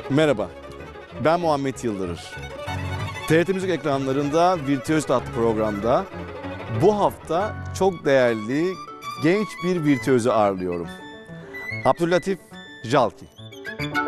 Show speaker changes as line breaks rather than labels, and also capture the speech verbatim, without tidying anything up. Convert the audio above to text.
Merhaba, ben Muhammed Yıldırır. T R T Müzik ekranlarında Virtüöz adlı programda bu hafta çok değerli genç bir virtüözü ağırlıyorum. Abdüllatif Jalki.